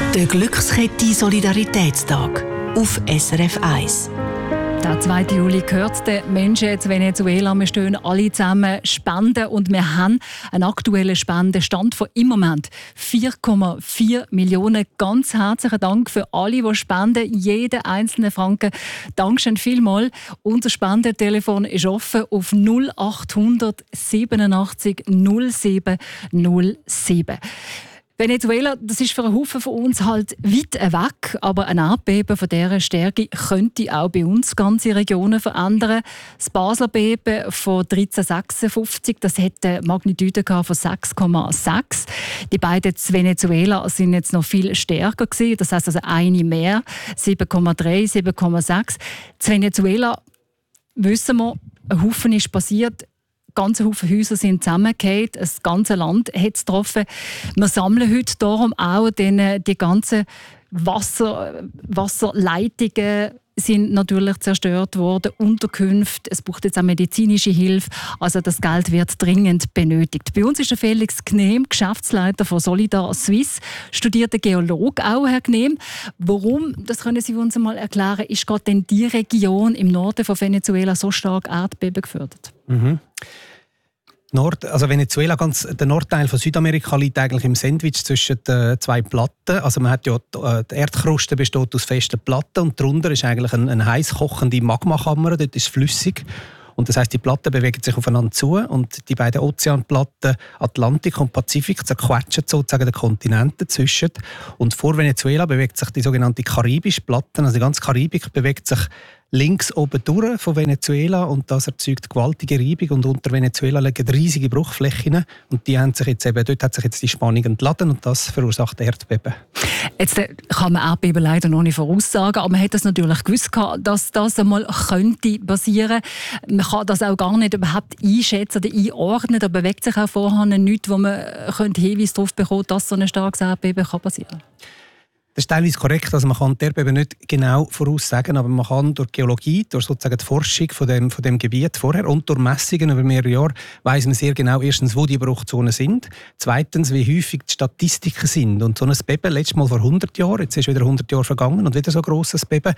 Der Glückskette Solidaritätstag auf SRF 1. Der 2. Juli gehört den Menschen in Venezuela. Wir stehen alle zusammen spenden und wir haben einen aktuellen Spendenstand von im Moment 4,4 Millionen. Ganz herzlichen Dank für alle, die spenden, jeden einzelnen Franken. Dankeschön vielmals. Unser Spendentelefon ist offen auf 0800 87 07 07. Venezuela, das ist für einen Haufen von uns halt weit weg, aber ein Erdbeben von dieser Stärke könnte auch bei uns ganze Regionen verändern. Das Basler Beben von 1356, das hatte Magnitude von 6,6. Die beiden zu Venezuela sind jetzt noch viel stärker gewesen, das heisst also eine mehr, 7,3, 7,6. Zu Venezuela wissen wir, ein Haufen ist passiert. Ganze Haufen Häuser sind zusammengefallen, das ganze Land hat es getroffen. Wir sammeln heute darum auch die ganzen Wasserleitungen sind natürlich zerstört worden, Unterkünfte, es braucht jetzt auch medizinische Hilfe, also das Geld wird dringend benötigt. Bei uns ist der Felix Gnehm, Geschäftsleiter von Solidar Suisse, studierter Geologe auch, Herr Gnehm. Warum, das können Sie uns einmal erklären, ist gerade denn die Region im Norden von Venezuela so stark Erdbeben gefördert? Venezuela, der Nordteil von Südamerika liegt eigentlich im Sandwich zwischen den zwei Platten. Also man hat ja die Erdkruste besteht aus festen Platten und darunter ist eigentlich eine heiß kochende Magmakammer. Dort ist es flüssig. Und das heisst, die Platten bewegen sich aufeinander zu und die beiden Ozeanplatten Atlantik und Pazifik zerquetschen sozusagen den Kontinent dazwischen. Und vor Venezuela bewegt sich die sogenannte karibische Platte, also die ganze Karibik bewegt sich links oben durch von Venezuela und das erzeugt gewaltige Reibung und unter Venezuela liegen riesige Bruchflächen und dort hat sich jetzt die Spannung entladen und das verursacht Erdbeben. Jetzt kann man Erdbeben leider noch nicht voraussagen, aber man hat das natürlich gewusst, dass das einmal könnte passieren. Man kann das auch gar nicht überhaupt einschätzen oder einordnen. Da bewegt sich auch vorher nichts, wo man Hinweise darauf bekommt, dass so ein starkes Erdbeben passieren kann. Das ist teilweise korrekt, also man kann die Erdbeben nicht genau voraussagen, aber man kann durch Geologie, durch sozusagen die Forschung von dem Gebiet vorher und durch Messungen über mehrere Jahre weiss man sehr genau erstens, wo die Bruchzonen sind, zweitens, wie häufig die Statistiken sind. Und so ein Beben, letztes Mal vor 100 Jahren, jetzt ist wieder 100 Jahre vergangen und wieder so ein grosses Beben,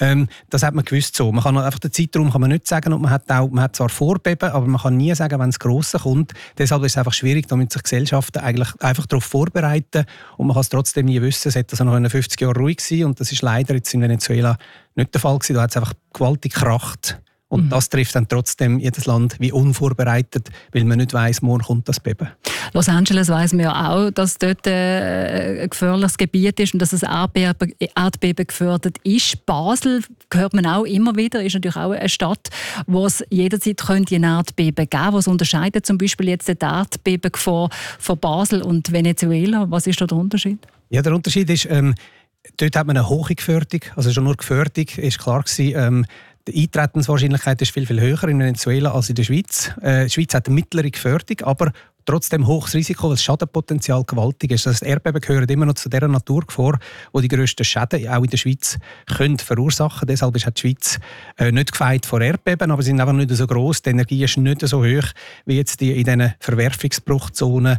das hat man gewusst so. Man kann einfach den Zeitraum kann man nicht sagen und man hat zwar Vorbeben, aber man kann nie sagen, wenn das Grosse kommt. Deshalb ist es einfach schwierig, damit sich Gesellschaften eigentlich einfach darauf vorbereiten und man kann es trotzdem nie wissen. Es hat also noch 50 Jahre ruhig gewesen, und das ist leider jetzt in Venezuela nicht der Fall gewesen. Da hat es einfach gewaltig gekracht. Und das trifft dann trotzdem jedes Land wie unvorbereitet, weil man nicht weiss, morgen kommt das Beben. Los Angeles weiss man ja auch, dass dort ein gefährliches Gebiet ist und dass es Erdbeben gefördert ist. Basel hört man auch immer wieder, ist natürlich auch eine Stadt, wo es jederzeit ein Erdbeben geben könnte. Was unterscheidet zum Beispiel jetzt die Erdbebengefahr von Basel und Venezuela? Was ist da der Unterschied? Ja, der Unterschied ist, dort hat man eine hohe Gefährdung, also schon nur Gefährdung ist klar gewesen. Die Eintretenswahrscheinlichkeit ist viel, viel höher in Venezuela als in der Schweiz. Die Schweiz hat eine mittlere Gefährdung, aber trotzdem hohes Risiko, weil das Schadenpotenzial gewaltig ist. Also Erdbeben gehören immer noch zu dieser Naturgefahr, die grössten Schäden auch in der Schweiz können verursachen. Deshalb ist die Schweiz nicht gefeit vor Erdbeben, aber sie sind einfach nicht so gross. Die Energie ist nicht so hoch wie jetzt in diesen Verwerfungsbruchzonen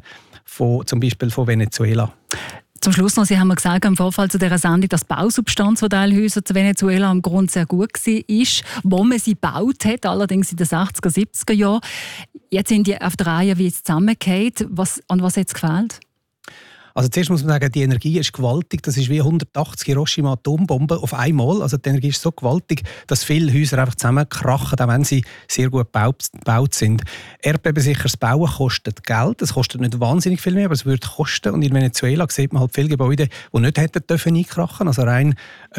zum Beispiel von Venezuela. Zum Schluss noch, Sie haben mir gesagt im Vorfall zu dieser Sendung, dass die Bausubstanz von Teilhäusern zu Venezuela am Grund sehr gut war, wo man sie gebaut hat, allerdings in den 60er, 70er Jahren. Jetzt sind die auf der Reihe wie jetzt zusammengefallen. An was hat es gefehlt? Also zuerst muss man sagen, die Energie ist gewaltig. Das ist wie 180 Hiroshima-Atombomben auf einmal. Also die Energie ist so gewaltig, dass viele Häuser einfach zusammenkrachen, auch wenn sie sehr gut gebaut sind. Erdbebensicheres Bauen kostet Geld. Es kostet nicht wahnsinnig viel mehr, aber es würde kosten. Und in Venezuela sieht man halt viele Gebäude, die nicht hätten dürfen einkrachen. Also rein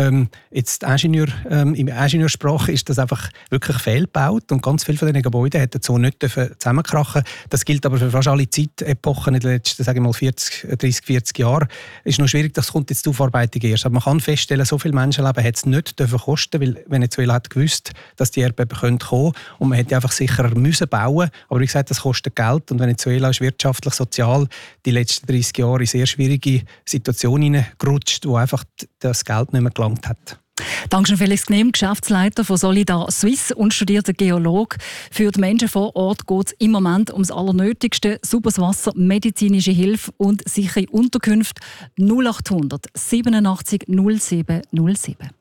jetzt in Ingenieursprache ist das einfach wirklich fehlgebaut. Und ganz viele von diesen Gebäuden hätten so nicht dürfen zusammenkrachen. Das gilt aber für fast alle Zeitepochen in den letzten, sagen wir mal, 40 Jahren. Es ist noch schwierig, das kommt jetzt die Aufarbeitung erst. Aber man kann feststellen, so viele Menschenleben hätte es nicht kosten, weil Venezuela hat gewusst, dass die Erdbeben kommen können. Und man hätte einfach sicherer müssen bauen. Aber wie gesagt, das kostet Geld. Und Venezuela ist wirtschaftlich, sozial die letzten 30 Jahre in sehr schwierige Situationen hineingerutscht, wo einfach das Geld nicht mehr gelangt hat. Dankeschön, Felix Gnehm, Geschäftsleiter von Solidar Suisse und studierter Geolog. Für die Menschen vor Ort geht es im Moment ums Allernötigste: sauberes Wasser, medizinische Hilfe und sichere Unterkünfte. 0800 87 07 07.